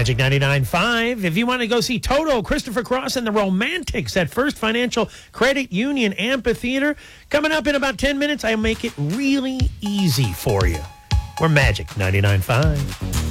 Magic 99.5. If you want to go see Toto, Christopher Cross, and the Romantics at First Financial Credit Union Amphitheater, coming up in about 10 minutes, I'll make it really easy for you. We're Magic 99.5.